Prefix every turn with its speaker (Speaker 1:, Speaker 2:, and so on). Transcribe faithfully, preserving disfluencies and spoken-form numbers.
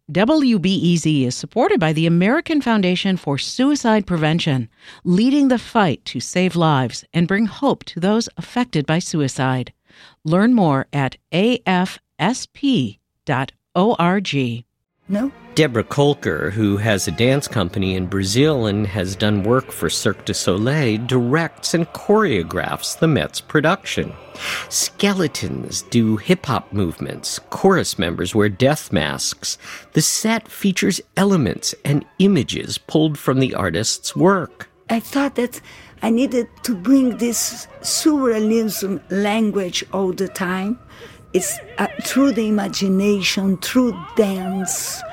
Speaker 1: W B E Z is supported by the American Foundation for Suicide Prevention, leading the fight to save lives and bring hope to those affected by suicide. Learn more at A F S P dot org.
Speaker 2: No?
Speaker 3: Deborah Kolker, who has a dance company in Brazil and has done work for Cirque du Soleil, directs and choreographs the Met's production. Skeletons do hip-hop movements. Chorus members wear death masks. The set features elements and images pulled from the artist's work.
Speaker 2: I thought that I needed to bring this surrealism language all the time. It's uh, through the imagination, through dance,